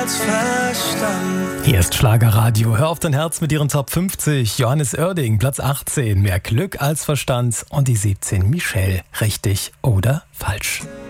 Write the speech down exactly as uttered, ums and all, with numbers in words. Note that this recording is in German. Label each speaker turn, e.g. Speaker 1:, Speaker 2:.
Speaker 1: als Verstand.
Speaker 2: Hier ist Schlagerradio. Hör auf dein Herz mit ihren Top fünfzig. Johannes Oerding, Platz achtzehn. Mehr Glück als Verstand. Und die siebzehn, Michelle. Richtig oder falsch?